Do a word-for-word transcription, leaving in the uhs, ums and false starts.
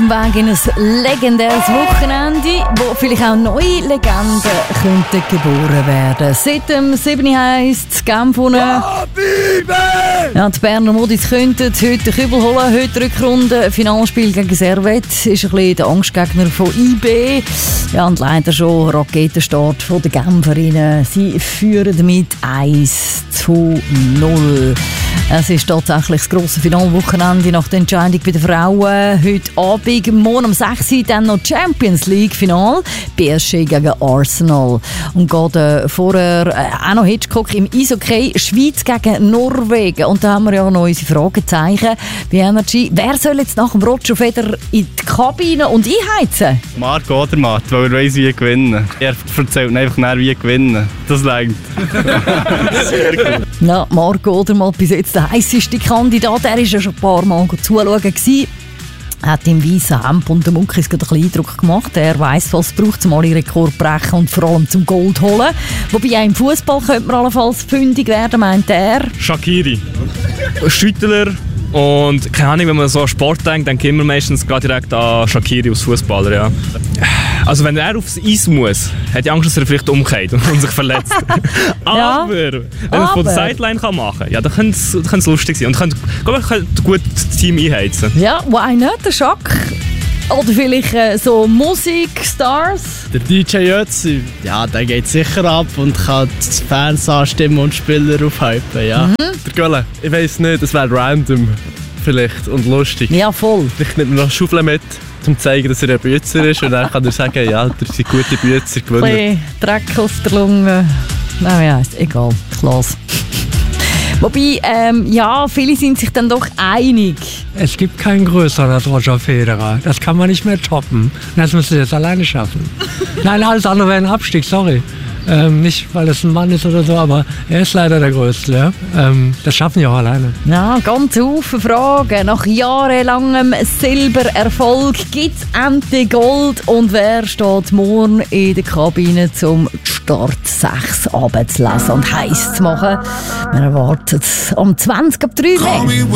dem Weg in ein legendäres Wochenende, wo vielleicht auch neue Legenden könnten geboren werden. Seit dem sieben heisst es Genf unten. Ja, die Berner Modis könnten heute den Kübel holen. Heute Rückrunde, Finalspiel gegen Servette. Ist ein bisschen der Angstgegner von I B. Ja, und leider schon Raketenstart von den Genferinnen. Sie führen mit eins zu null. Es ist tatsächlich das grosse Finalwochenende nach der Entscheidung bei den Frauen. Heute Abend, morgen um sechs Uhr, dann noch Champions League Final. P S G gegen Arsenal. Und geht äh, vorher äh, auch noch Hitchcock im Eishockey. Schweiz gegen Norwegen. Und da haben wir ja noch unsere Fragezeichen bei Energy. Wer soll jetzt nach dem Roger Federer in die Kabine und einheizen? Marco Odermatt, weil er weiss, wie gewinnen. Er erzählt einfach nicht, wie gewinnen. Das reicht. Sehr gut. Ja, Marco Odermatt bis jetzt der heisseste Kandidat. Er war ja schon ein paar Mal zuschauen gewesen. Hat im weißen Hemd und den Munkis einen kleinen Eindruck gemacht. Er weiss, was es braucht, um alle Rekord brechen und vor allem zum Gold holen. Wobei auch im Fußball könnte man allenfalls fündig werden, meint er. Shaqiri. Schüttler. Und keine Ahnung, wenn man so an Sport denkt, dann kommen wir meistens gerade direkt an Shaqiri als Fußballer. Ja. Also wenn er aufs Eis muss, hat ich Angst, dass er vielleicht umkehrt und sich verletzt. Aber Ja, wenn er es von der Sideline machen kann, ja, dann könnte es lustig sein. Und könnte, glaube ich, könnte gut das Team einheizen. Ja, why not, der Schack? Oder vielleicht äh, so Musikstars? Der D J Ötzi, ja, der geht sicher ab und kann die Fans anstimmen und Spieler aufhypen, ja. Mhm. Der Gölle, ich weiss nicht, das wäre random vielleicht und lustig. Ja, voll. Vielleicht nimmt man noch Schaufeln mit, um zu zeigen, dass er ein Bützer ist und dann kann er sagen, ja, das sind gute Bützer gewonnen. Ein bisschen Dreck aus der Lunge. Nein, ja, ist egal. Klasse. Wobei, ähm, ja, viele sind sich dann doch einig. Es gibt keinen größeren als Roger Federer. Das kann man nicht mehr toppen. Das müsst ihr jetzt alleine schaffen. Nein, alles andere wäre ein Abstieg, sorry. Ähm, nicht, weil es ein Mann ist oder so, aber er ist leider der Größte. Ja? Ähm, das schaffen die auch alleine. Ja, ganz viele Fragen. Nach jahrelangem Silbererfolg gibt es endlich Gold. Und wer steht morgen in der Kabine, um die Start sechs runterzulesen und heiß zu machen? Man erwartet am zwanzig ab drei.